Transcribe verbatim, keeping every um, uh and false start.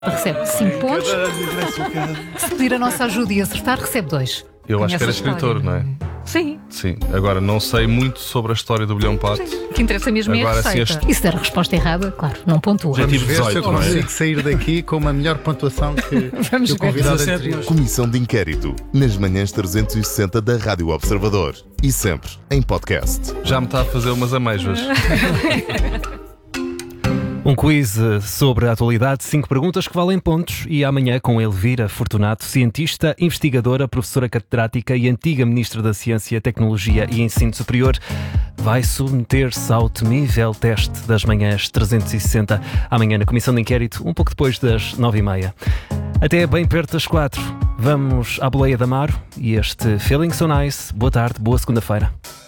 Recebe cinco pontos. Se pedir a nossa ajuda e acertar, recebe dois. Eu acho que era Conhece a escritor, história? não é? Sim. Sim. Agora, não sei muito sobre a história do bilhão pato. O que interessa mesmo é a Agora, se receita. este- E se der a resposta errada, claro, não pontua. Já tive Vamos ver se eu dezoito, não é? consigo sair daqui com uma melhor pontuação que, Vamos que o ver. convidado dezassete, anterior. Comissão de Inquérito, nas manhãs trezentos e sessenta da Rádio Observador e sempre em podcast. Já me está a fazer umas amêijoas. Um quiz sobre a atualidade, cinco perguntas que valem pontos, e amanhã com Elvira Fortunato, cientista, investigadora, professora catedrática e antiga Ministra da Ciência, Tecnologia e Ensino Superior, vai submeter-se ao temível teste das manhãs trezentos e sessenta, amanhã na Comissão de Inquérito, um pouco depois das nove e meia. Até bem perto das quatro. Vamos à boleia de Amaro e este Feeling So Nice. Boa tarde, boa segunda-feira.